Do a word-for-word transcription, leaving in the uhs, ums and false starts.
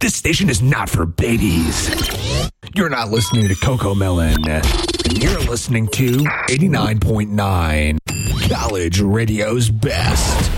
This station is not for babies. You're not listening to Coco Melon. You're listening to eighty-nine point nine, College Radio's best.